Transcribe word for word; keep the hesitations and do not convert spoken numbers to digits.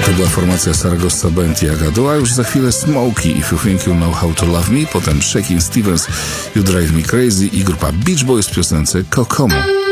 To była formacja Saragossa Band i Agado, a już za chwilę Smokey, If You Think You Know How To Love Me, potem Shakin' Stevens, You Drive Me Crazy i grupa Beach Boys w piosence Kokomo.